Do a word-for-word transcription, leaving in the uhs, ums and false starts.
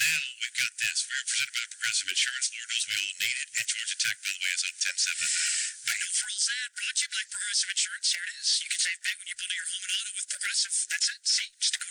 Now we've got this. We're presented by Progressive Insurance. Lord knows we all need it. And Georgia Tech, by the way, is up ten seven. Final for all that, brought to you by Progressive Insurance. Here it is. You can save big when you're building your home and auto with Progressive. That's it. See, just go to